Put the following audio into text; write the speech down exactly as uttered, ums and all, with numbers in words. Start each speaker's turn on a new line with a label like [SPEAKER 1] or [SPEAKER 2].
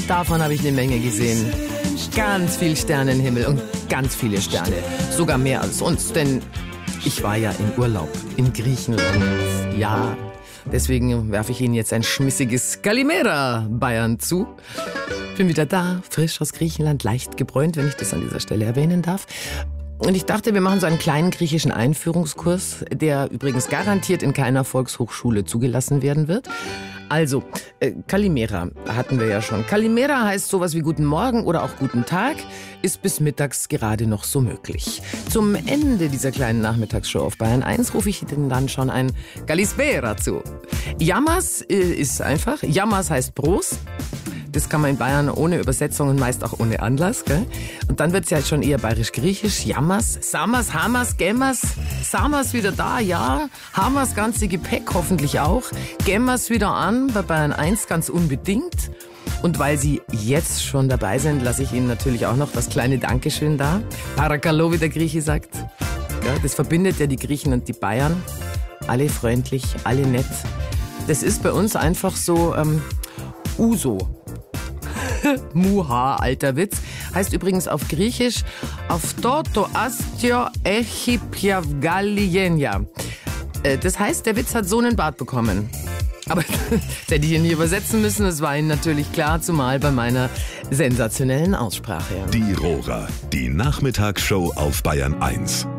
[SPEAKER 1] davon habe ich eine Menge gesehen. Ganz viel Sternenhimmel und ganz viele Sterne. Sogar mehr als sonst, denn ich war ja in Urlaub in Griechenland. Ja, deswegen werfe ich Ihnen jetzt ein schmissiges Kalimera Bayern zu. Bin wieder da, frisch aus Griechenland, leicht gebräunt, wenn ich das an dieser Stelle erwähnen darf. Und ich dachte, wir machen so einen kleinen griechischen Einführungskurs, der übrigens garantiert in keiner Volkshochschule zugelassen werden wird. Also, äh, Kalimera hatten wir ja schon. Kalimera heißt sowas wie Guten Morgen oder auch Guten Tag, ist bis mittags gerade noch so möglich. Zum Ende dieser kleinen Nachmittagsshow auf Bayern eins rufe ich Ihnen dann schon ein Kalispera zu. Yamas äh, ist einfach, Yamas heißt Prost. Das kann man in Bayern ohne Übersetzung und meist auch ohne Anlass, gell? Und dann wird's ja schon eher bayerisch-griechisch. Jammers, Samas, Hamas, Gemmers. Samas wieder da, ja. Hamas ganze Gepäck hoffentlich auch. Gemmers wieder an, bei Bayern eins ganz unbedingt. Und weil Sie jetzt schon dabei sind, lasse ich Ihnen natürlich auch noch das kleine Dankeschön da. Parakalo, wie der Grieche sagt. Ja, das verbindet ja die Griechen und die Bayern. Alle freundlich, alle nett. Das ist bei uns einfach so ähm, Uso. Muha, alter Witz. Heißt übrigens auf Griechisch auf Toto Astio Echipiavgalienia. Das heißt, der Witz hat so einen Bart bekommen. Aber das hätte ich hier nie übersetzen müssen. Das war Ihnen natürlich klar, zumal bei meiner sensationellen Aussprache.
[SPEAKER 2] Die Rohrer, die Nachmittagsshow auf Bayern eins.